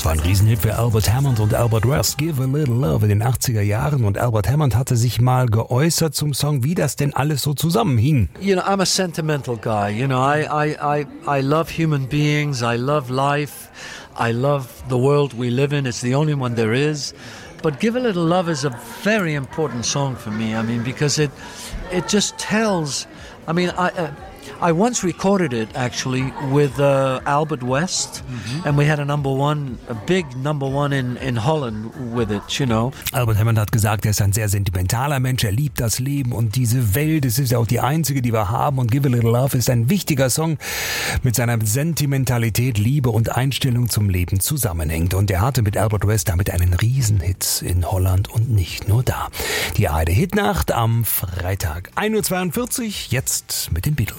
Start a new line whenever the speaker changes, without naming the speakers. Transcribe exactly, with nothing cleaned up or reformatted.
war ein Riesenhit für Albert Hammond und Albert West. Give a Little Love in den achtziger Jahren. Und Albert Hammond hatte sich mal geäußert zum Song, wie das denn alles so zusammenhing.
You know, I'm a sentimental guy. You know, I, I, I, I love human beings. I love life. I love the world we live in. It's the only one there is. But Give a Little Love is a very important song for me. I mean, because it, it just tells. I mean, I. Uh, I once recorded it actually with uh, Albert West, mm-hmm. and we had a number one, a big number one in, in Holland with it, you know.
Albert Hammond hat gesagt, er ist ein sehr sentimentaler Mensch, er liebt das Leben und diese Welt, es ist ja auch die einzige, die wir haben, und Give a Little Love ist ein wichtiger Song mit seiner Sentimentalität, Liebe und Einstellung zum Leben zusammenhängt. Und er hatte mit Albert West damit einen Riesenhit in Holland und nicht nur da. Die A R D Hitnacht am Freitag, ein Uhr zweiundvierzig, jetzt mit den Beatles.